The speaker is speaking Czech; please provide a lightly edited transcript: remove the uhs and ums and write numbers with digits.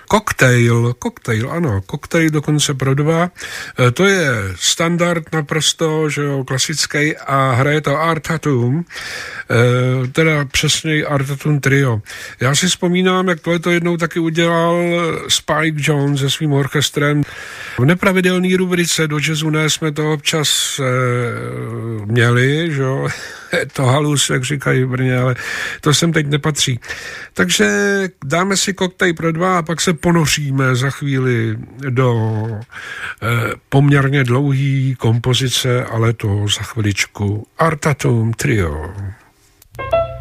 Koktejl, ano, koktejl dokonce pro dva. To je standard naprosto, že jo, klasický a hraje to Art Tatum, teda přesněji Art Tatum Trio. Já si vzpomínám, jak tohleto jednou taky udělal Spike Jones se svým orchestrem. V nepravidelné rubrice do jazzu ne jsme to občas měli, že jo, to halus, jak říkají v Brně, ale to sem teď nepatří. Takže dáme si koktejl pro dva a pak se ponoříme za chvíli do poměrně dlouhý kompozice, ale to za chviličku. Art Tatum Trio.